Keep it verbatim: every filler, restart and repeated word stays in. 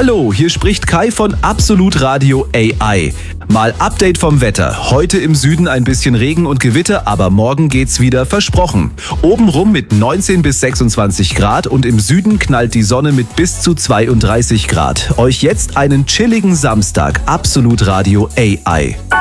Hallo, hier spricht Kai von Absolut Radio A I. Mal Update vom Wetter. Heute im Süden ein bisschen Regen und Gewitter, aber morgen geht's wieder, versprochen. Obenrum mit neunzehn bis sechsundzwanzig Grad und im Süden knallt die Sonne mit bis zu zweiunddreißig Grad. Euch jetzt einen chilligen Samstag. Absolut Radio A I.